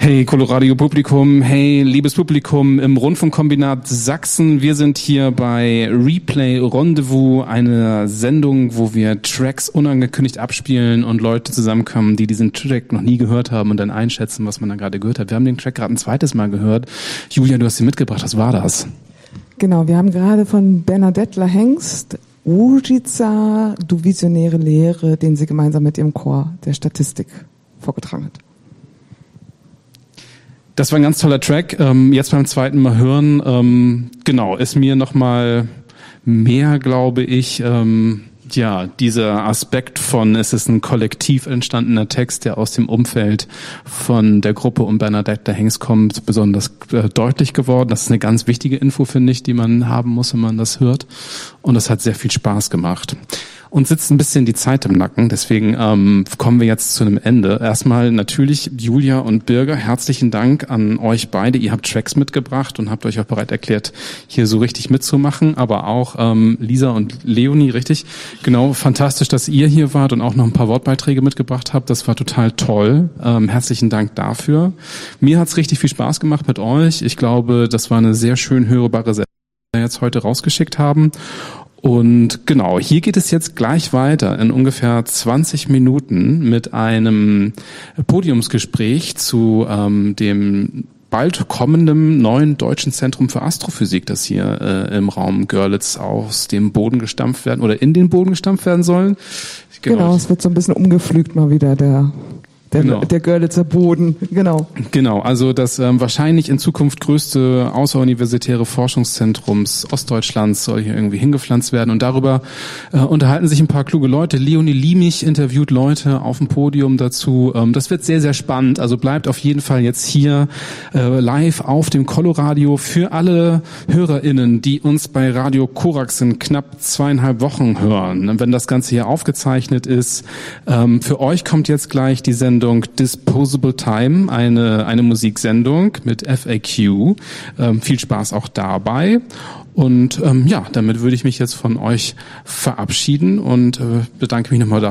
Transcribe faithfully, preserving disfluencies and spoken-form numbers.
Hey Coloradio-Publikum, hey liebes Publikum im Rundfunkkombinat Sachsen. Wir sind hier bei Replay Rendezvous, eine Sendung, wo wir Tracks unangekündigt abspielen und Leute zusammenkommen, die diesen Track noch nie gehört haben und dann einschätzen, was man da gerade gehört hat. Wir haben den Track gerade ein zweites Mal gehört. Julia, du hast ihn mitgebracht. Was war das? Genau, wir haben gerade von Bernadette Lahengst Łużyca, du visionäre Lehre, den sie gemeinsam mit ihrem Chor der Statistik vorgetragen hat. Das war ein ganz toller Track. Ähm, jetzt beim zweiten Mal hören, ähm, genau, ist mir nochmal mehr, glaube ich, ähm, ja, dieser Aspekt von, es ist ein kollektiv entstandener Text, der aus dem Umfeld von der Gruppe um Bernadette Lahengst kommt, besonders äh, deutlich geworden. Das ist eine ganz wichtige Info, finde ich, die man haben muss, wenn man das hört. Und das hat sehr viel Spaß gemacht. Uns sitzt ein bisschen die Zeit im Nacken, deswegen ähm, kommen wir jetzt zu einem Ende. Erstmal natürlich Julia und Birger, herzlichen Dank an euch beide. Ihr habt Tracks mitgebracht und habt euch auch bereit erklärt, hier so richtig mitzumachen. Aber auch ähm, Lisa und Leonie, richtig? Genau, fantastisch, dass ihr hier wart und auch noch ein paar Wortbeiträge mitgebracht habt. Das war total toll. Ähm, herzlichen Dank dafür. Mir hat's richtig viel Spaß gemacht mit euch. Ich glaube, das war eine sehr schön hörbare Sendung, die wir jetzt heute rausgeschickt haben. Und genau, hier geht es jetzt gleich weiter in ungefähr zwanzig Minuten mit einem Podiumsgespräch zu ähm, dem bald kommenden neuen Deutschen Zentrum für Astrophysik, das hier äh, im Raum Görlitz aus dem Boden gestampft werden oder in den Boden gestampft werden sollen. Genau, genau, es wird so ein bisschen umgepflügt mal wieder, der Der, genau. der Görlitzer Boden, genau. Genau, also das ähm, wahrscheinlich in Zukunft größte außeruniversitäre Forschungszentrums Ostdeutschlands soll hier irgendwie hingepflanzt werden und darüber äh, unterhalten sich ein paar kluge Leute. Leonie Liemich interviewt Leute auf dem Podium dazu. Ähm, das wird sehr, sehr spannend, also bleibt auf jeden Fall jetzt hier äh, live auf dem Coloradio für alle HörerInnen, die uns bei Radio Korax in knapp zweieinhalb Wochen hören. Wenn das Ganze hier aufgezeichnet ist, ähm, für euch kommt jetzt gleich die Sendung Disposable Time, eine eine Musiksendung mit F A Q. Ähm, viel Spaß auch dabei. Und ähm, ja, damit würde ich mich jetzt von euch verabschieden und äh, bedanke mich nochmal dafür.